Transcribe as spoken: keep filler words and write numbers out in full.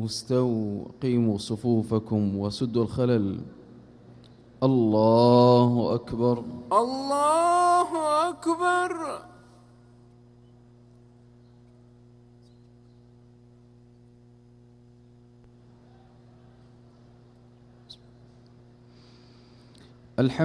استووا قيموا صفوفكم وسدوا الخلل. الله أكبر. الله أكبر. الحمد